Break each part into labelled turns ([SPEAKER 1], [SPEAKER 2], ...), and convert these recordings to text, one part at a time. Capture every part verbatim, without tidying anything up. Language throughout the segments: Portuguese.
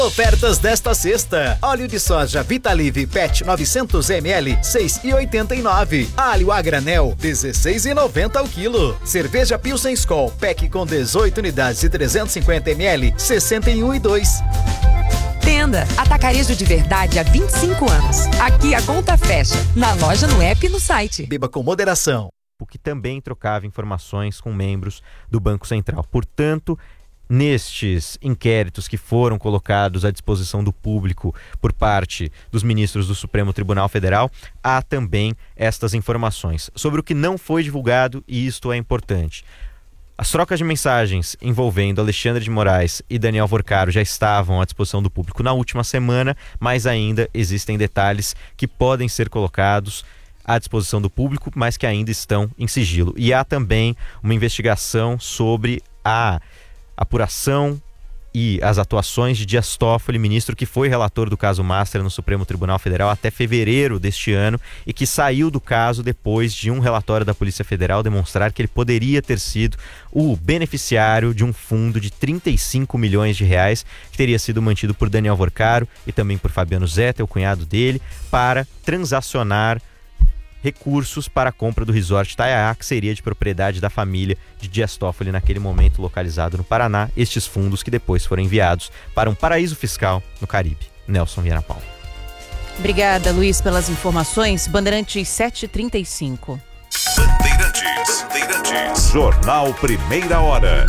[SPEAKER 1] Ofertas desta sexta: óleo de soja Vitalive Pet novecentos mililitros, seis reais e oitenta e nove centavos. Alho a granel, dezesseis reais e noventa centavos ao quilo. Cerveja Pilsen Skol, pack com dezoito unidades e trezentos e cinquenta mililitros, sessenta e um reais e dois centavos.
[SPEAKER 2] Tenda, atacarejo de verdade há vinte e cinco anos. Aqui a conta fecha, na loja, no app e no site.
[SPEAKER 1] Beba com moderação.
[SPEAKER 3] O que também trocava informações com membros do Banco Central. Portanto, nestes inquéritos que foram colocados à disposição do público por parte dos ministros do Supremo Tribunal Federal, há também estas informações sobre o que não foi divulgado, e isto é importante. As trocas de mensagens envolvendo Alexandre de Moraes e Daniel Vorcaro já estavam à disposição do público na última semana, mas ainda existem detalhes que podem ser colocados à disposição do público, mas que ainda estão em sigilo. E há também uma investigação sobre a apuração e as atuações de Dias Toffoli, ministro que foi relator do caso Mastella no Supremo Tribunal Federal até fevereiro deste ano e que saiu do caso depois de um relatório da Polícia Federal demonstrar que ele poderia ter sido o beneficiário de um fundo de trinta e cinco milhões de reais que teria sido mantido por Daniel Vorcaro e também por Fabiano Zeta, o cunhado dele, para transacionar recursos para a compra do resort Itaiaá, que seria de propriedade da família de Dias Toffoli, naquele momento localizado no Paraná. Estes fundos que depois foram enviados para um paraíso fiscal no Caribe. Nelson Viana Paulo.
[SPEAKER 4] Obrigada, Luiz, pelas informações. Bandeirantes sete e trinta e cinco.
[SPEAKER 5] Bandeirantes, Bandeirantes. Jornal Primeira Hora.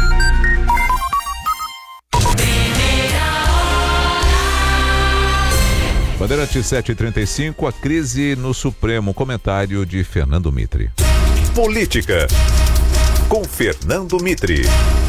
[SPEAKER 5] Bandeirantes sete e trinta e cinco, a crise no Supremo. Comentário de Fernando Mitre. Política, com Fernando Mitre.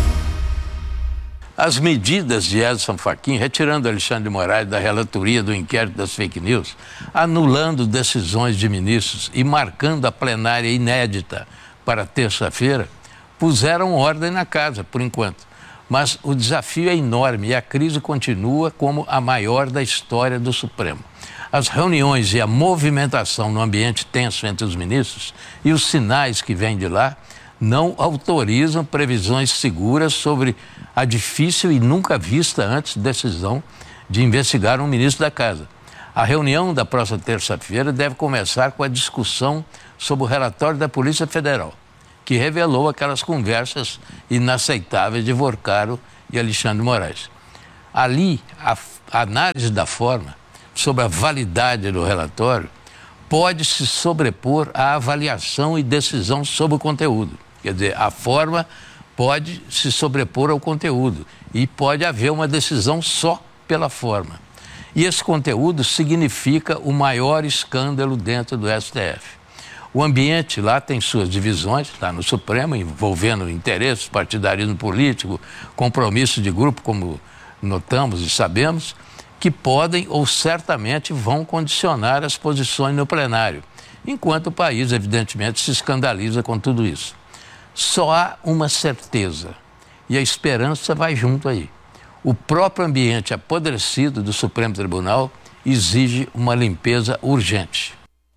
[SPEAKER 6] As medidas de Edson Fachin, retirando Alexandre de Moraes da relatoria do inquérito das fake news, anulando decisões de ministros e marcando a plenária inédita para terça-feira, puseram ordem na casa, por enquanto. Mas o desafio é enorme e a crise continua como a maior da história do Supremo. As reuniões e a movimentação no ambiente tenso entre os ministros e os sinais que vêm de lá não autorizam previsões seguras sobre a difícil e nunca vista antes decisão de investigar um ministro da Casa. A reunião da próxima terça-feira deve começar com a discussão sobre o relatório da Polícia Federal, que revelou aquelas conversas inaceitáveis de Vorcaro e Alexandre de Moraes. Ali, a, a análise da forma sobre a validade do relatório pode se sobrepor à avaliação e decisão sobre o conteúdo. Quer dizer, a forma pode se sobrepor ao conteúdo e pode haver uma decisão só pela forma. E esse conteúdo significa o maior escândalo dentro do S T F. O ambiente lá tem suas divisões, lá no Supremo, envolvendo interesses, partidarismo político, compromisso de grupo, como notamos e sabemos, que podem ou certamente vão condicionar as posições no plenário, enquanto o país, evidentemente, se escandaliza com tudo isso. Só há uma certeza, e a esperança vai junto aí. O próprio ambiente apodrecido do Supremo Tribunal exige uma limpeza urgente.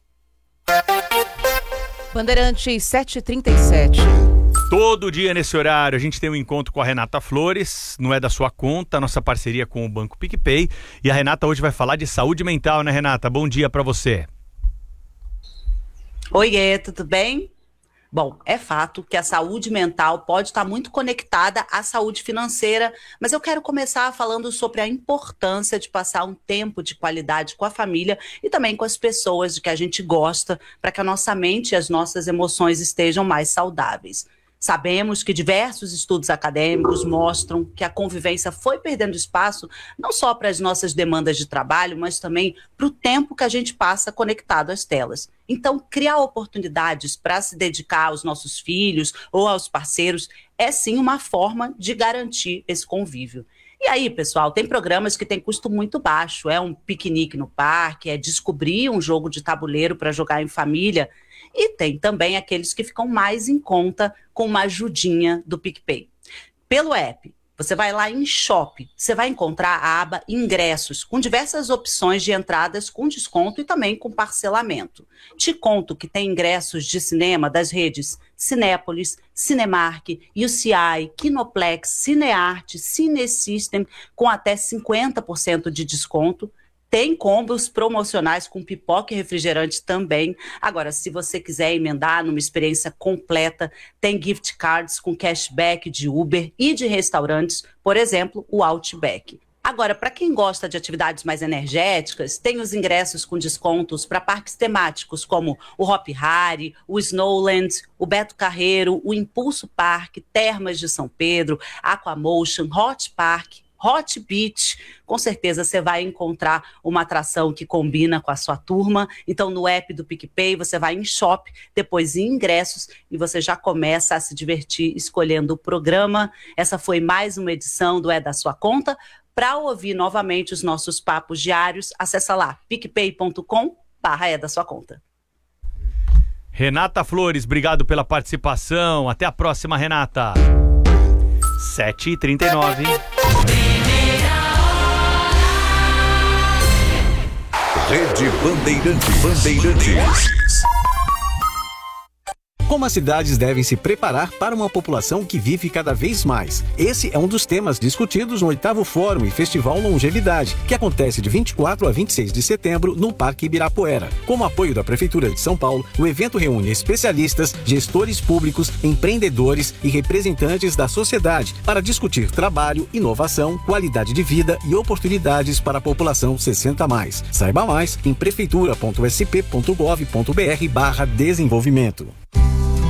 [SPEAKER 4] Bandeirantes sete e trinta e sete.
[SPEAKER 7] Todo dia nesse horário a gente tem um encontro com a Renata Flores, não é da sua conta, nossa parceria com o Banco PicPay. E a Renata hoje vai falar de saúde mental, né, Renata? Bom dia para você.
[SPEAKER 8] Oiê, tudo bem? Bom, é fato que a saúde mental pode estar muito conectada à saúde financeira, mas eu quero começar falando sobre a importância de passar um tempo de qualidade com a família e também com as pessoas de que a gente gosta, para que a nossa mente e as nossas emoções estejam mais saudáveis. Sabemos que diversos estudos acadêmicos mostram que a convivência foi perdendo espaço não só para as nossas demandas de trabalho, mas também para o tempo que a gente passa conectado às telas. Então, criar oportunidades para se dedicar aos nossos filhos ou aos parceiros é sim uma forma de garantir esse convívio. E aí, pessoal, tem programas que têm custo muito baixo, é um piquenique no parque, é descobrir um jogo de tabuleiro para jogar em família. E tem também aqueles que ficam mais em conta com uma ajudinha do PicPay. Pelo app, Você vai lá em Shop, você vai encontrar a aba Ingressos, com diversas opções de entradas com desconto e também com parcelamento. Te conto que tem ingressos de cinema das redes Cinépolis, Cinemark, U C I, Kinoplex, Cinearte, Cinesystem, com até cinquenta por cento de desconto. Tem combos promocionais com pipoca e refrigerante também. Agora, se você quiser emendar numa experiência completa, tem gift cards com cashback de Uber e de restaurantes, por exemplo, o Outback. Agora, para quem gosta de atividades mais energéticas, tem os ingressos com descontos para parques temáticos como o Hop Hari, o Snowland, o Beto Carreiro, o Impulso Park, Termas de São Pedro, Aquamotion, Hot Park, Hot Beach. Com certeza você vai encontrar uma atração que combina com a sua turma. Então, no app do PicPay, você vai em Shop, depois em Ingressos, e você já começa a se divertir escolhendo o programa. Essa foi mais uma edição do É da Sua Conta. Para ouvir novamente os nossos papos diários, acessa lá, picpay ponto com barra é da sua conta.
[SPEAKER 7] Renata Flores, obrigado pela participação. Até a próxima, Renata. sete e trinta e nove.
[SPEAKER 5] Rede Bandeirantes. Bandeirantes.
[SPEAKER 9] Como as cidades devem se preparar para uma população que vive cada vez mais. Esse é um dos temas discutidos no oitavo Fórum e Festival Longevidade, que acontece de vinte e quatro a vinte e seis de setembro no Parque Ibirapuera. Com o apoio da Prefeitura de São Paulo, o evento reúne especialistas, gestores públicos, empreendedores e representantes da sociedade para discutir trabalho, inovação, qualidade de vida e oportunidades para a população sessenta a mais. Saiba mais em prefeitura ponto s p ponto gov ponto b r barra desenvolvimento.